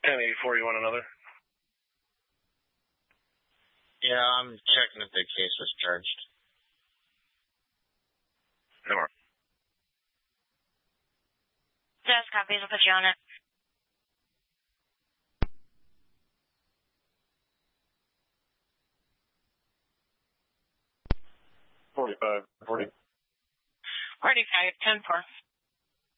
1084, you want another? Yeah, I'm checking if the case was charged. No more. Yes, copies. I'll put you on it. $45, 40. 45, 10-4.